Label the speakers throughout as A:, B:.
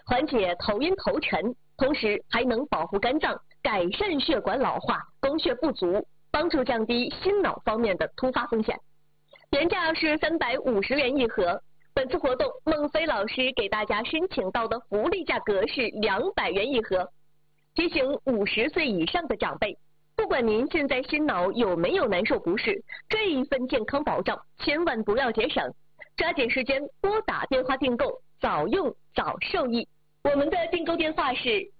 A: 缓解头晕头沉，同时还能保护肝脏，改善血管老化、供血不足，帮助降低心脑方面的突发风险。原价是350元一盒，本次活动孟非老师给大家申请到的福利价格是200元一盒。提醒50岁以上的长辈，不管您现在心脑有没有难受不适，这一份健康保障千万不要节省，抓紧时间拨打电话订购，早用早受益。我们的订购电话是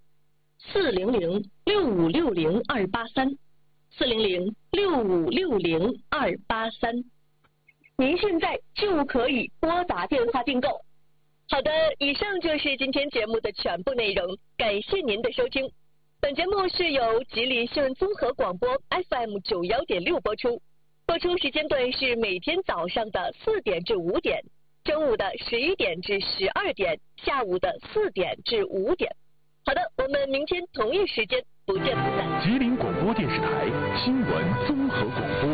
A: 400-6560-283，400-6560-283，您现在就可以拨打电话订购。好的，以上就是今天节目的全部内容，感谢您的收听。本节目是由吉林新闻综合广播 FM91.6 播出，播出时间段是每天早上的4点至5点，中午的11点至12点，下午的4点至5点。好的，我们明天同一时间不见不散。
B: 吉林广播电视台新闻综合广播。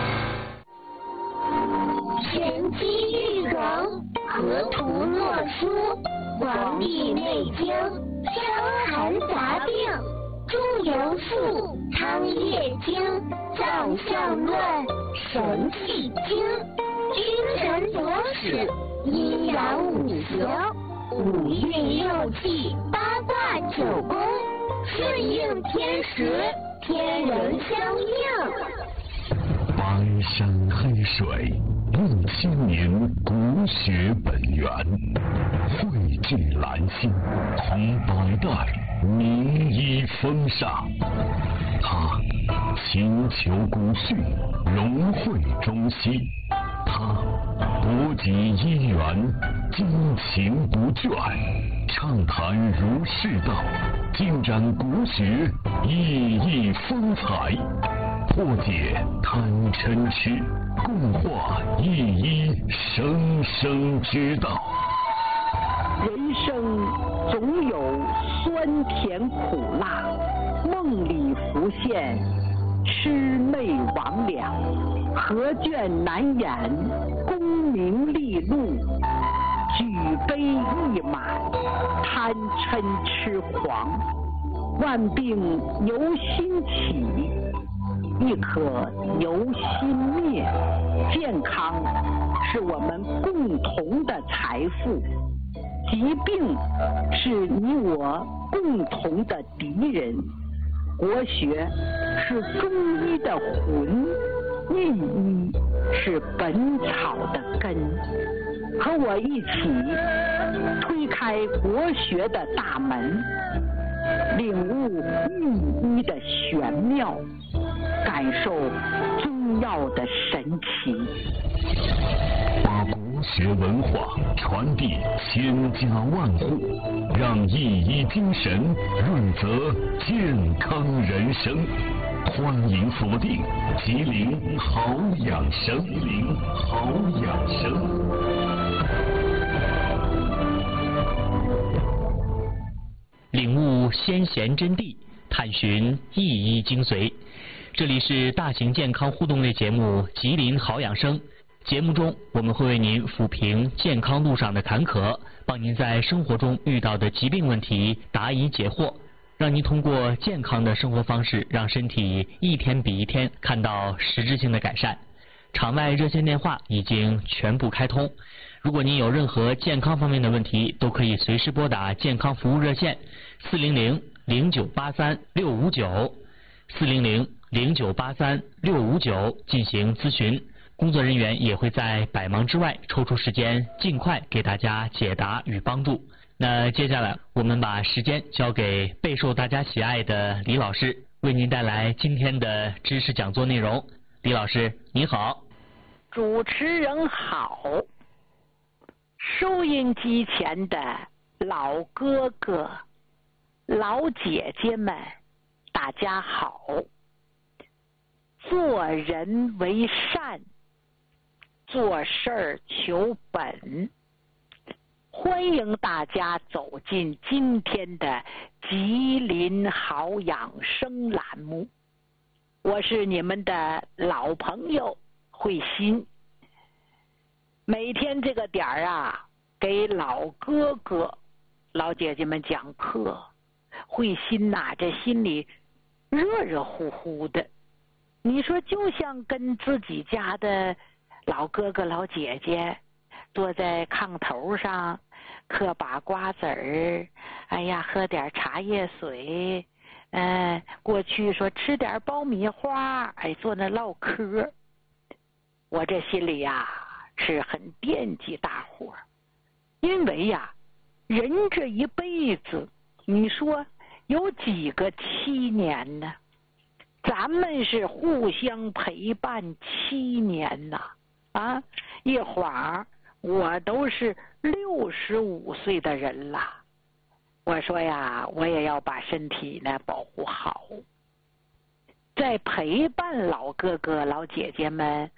C: 神机玉容，河图洛书，黄帝内经，伤寒杂病，朱由素，汤液经，脏象论，神气经，君臣佐使，阴阳五行，五运六气，八卦九宫，顺应天时，天人相应。
B: 白山黑水，6000年古学本源，汇聚兰心，同百代名医风尚。他勤求古训，融汇中西。他博集医源，精勤不倦，畅谈儒释道，尽展国学熠熠风采，破解贪嗔痴，共话一一生生之道。
D: 人生总有酸甜苦辣，梦里浮现魑魅魍魉，何卷难掩功名利禄，举杯一满贪嗔痴狂，万病由心起，亦可由心灭。健康是我们共同的财富，疾病是你我共同的敌人。国学是中医的魂，御医是本草的根。和我一起推开国学的大门，领悟御医的玄妙，感受中药的神奇，
B: 把国学文化传递千家万户，让一医精神润泽健康人生。欢迎锁定吉林好养生，吉林好养生。
E: 领悟先贤真谛，探寻一医精髓。这里是大型健康互动类节目《吉林好养生》。节目中，我们会为您抚平健康路上的坎坷，帮您在生活中遇到的疾病问题答疑解惑，让您通过健康的生活方式，让身体一天比一天看到实质性的改善。场外热线电话已经全部开通，如果您有任何健康方面的问题，都可以随时拨打健康服务热线400-0983-659，400-0983-659进行咨询。工作人员也会在百忙之外抽出时间，尽快给大家解答与帮助。那接下来我们把时间交给备受大家喜爱的李老师，为您带来今天的知识讲座内容。李老师你好。
D: 主持人好，收音机前的老哥哥老姐姐们大家好。做人为善，做事儿求本，欢迎大家走进今天的吉林好养生栏目，我是你们的老朋友慧心。每天这个点儿啊，给老哥哥老姐姐们讲课，会心呐，这心里热热乎乎的。你说就像跟自己家的老哥哥老姐姐坐在炕头上嗑把瓜子儿，哎呀，喝点茶叶水，过去说吃点爆米花，哎，坐那唠嗑。我这心里呀是很惦记大伙儿，因为呀，人这一辈子，你说有几个7年呢？咱们是互相陪伴7年呐，啊，一晃我都是65岁的人了。我说呀，我也要把身体呢保护好，在陪伴老哥哥老姐姐们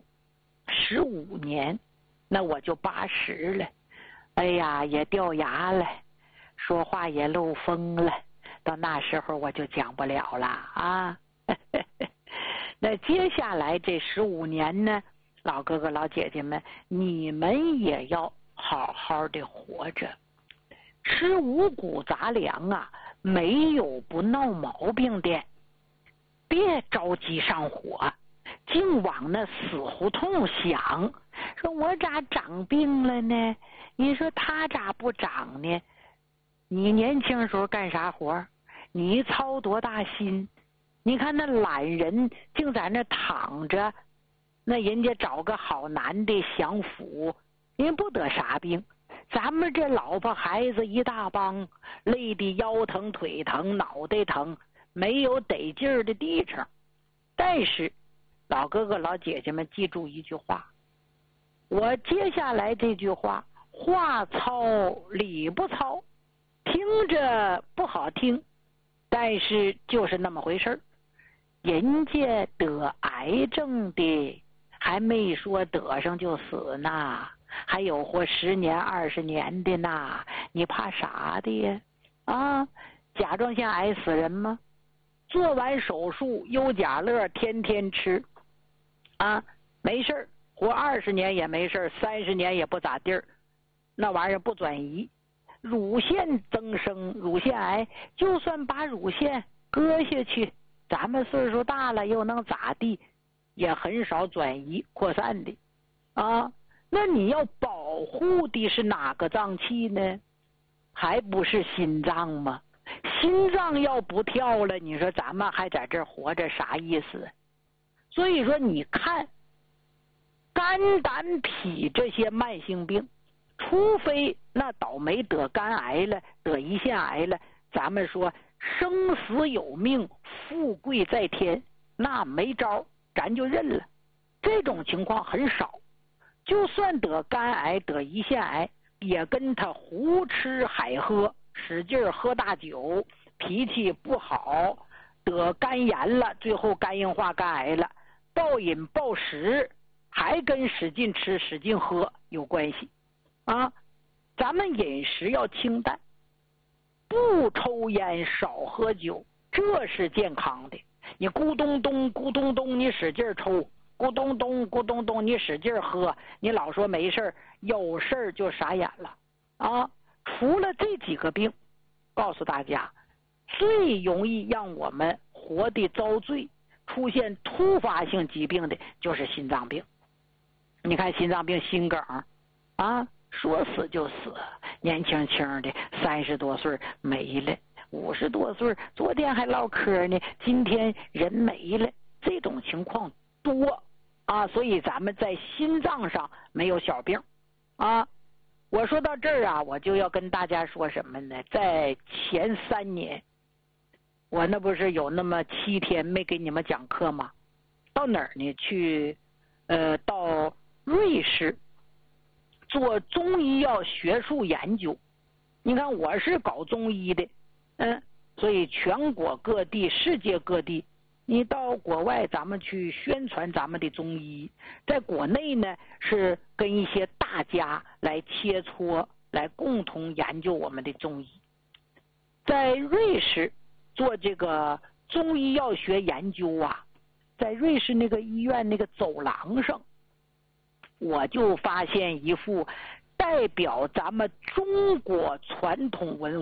D: 15年，那我就80了。哎呀，也掉牙了，说话也漏风了，到那时候我就讲不了了啊。那接下来这15年呢，老哥哥老姐姐们，你们也要好好的活着，吃五谷杂粮啊，没有不闹毛病的，别着急上火，净往那死胡同想，说我咋长病了呢？你说他咋不长呢？你年轻时候干啥活？你操多大心？你看那懒人净在那躺着，那人家找个好男的享福，人不得啥病。咱们这老婆孩子一大帮，累得腰疼腿疼脑袋疼，没有得劲儿的地方。但是老哥哥老姐姐们记住一句话，我接下来这句话，话糙理不糙，听着不好听，但是就是那么回事儿。人家得癌症的还没说得上就死呢，还有活10年20年的呢，你怕啥的呀？啊，甲状腺癌死人吗？做完手术优甲乐天天吃啊，没事儿，活20年也没事儿，30年也不咋地儿，那玩意儿不转移。乳腺增生，乳腺癌就算把乳腺割下去，咱们岁数大了又能咋地？也很少转移扩散的啊。那你要保护的是哪个脏器呢？还不是心脏吗？心脏要不跳了，你说咱们还在这儿活着啥意思？所以说你看肝胆脾这些慢性病，除非那倒霉得肝癌了得胰腺癌了，咱们说生死有命富贵在天，那没招，咱就认了。这种情况很少，就算得肝癌得胰腺癌，也跟他胡吃海喝使劲喝大酒，脾气不好，得肝炎了，最后肝硬化肝癌了，暴饮暴食还跟使劲吃使劲喝有关系啊。咱们饮食要清淡，不抽烟少喝酒，这是健康的。你咕咚咚咕咚咚你使劲抽，咕咚咚咕咚咚你使劲喝，你老说没事儿，有事儿就傻眼了啊。除了这几个病，告诉大家最容易让我们活得遭罪出现突发性疾病的就是心脏病。你看心脏病心梗啊，说死就死，年轻轻的30多岁没了，50多岁昨天还唠嗑呢，今天人没了，这种情况多啊。所以咱们在心脏上没有小病啊。我说到这儿啊，我就要跟大家说什么呢？在前3年，我那不是有那么7天没给你们讲课吗？到哪儿呢？去到瑞士做中医药学术研究。你看我是搞中医的，所以全国各地世界各地，你到国外咱们去宣传咱们的中医，在国内呢是跟一些大家来切磋，来共同研究我们的中医。在瑞士做这个中医药学研究啊，在瑞士那个医院那个走廊上，我就发现一幅代表咱们中国传统文